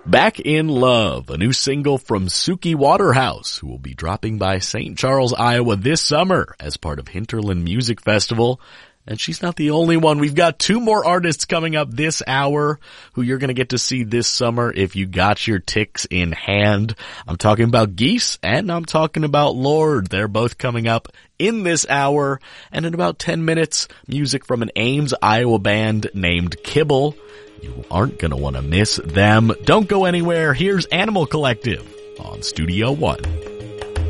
Back in Love, a new single from Suki Waterhouse, who will be dropping by St. Charles, Iowa this summer as part of Hinterland Music Festival. And she's not the only one. We've got two more artists coming up this hour who you're going to get to see this summer if you got your ticks in hand. I'm talking about Geese and I'm talking about Lorde. They're both coming up in this hour. And in about 10 minutes, music from an Ames, Iowa band named Kibble. You aren't going to want to miss them. Don't go anywhere. Here's Animal Collective on Studio One.